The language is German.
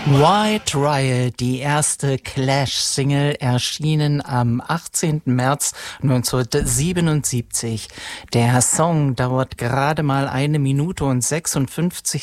White Riot, die erste Clash-Single, erschienen am 18. März 1977. Der Song dauert gerade mal 1 Minute und 56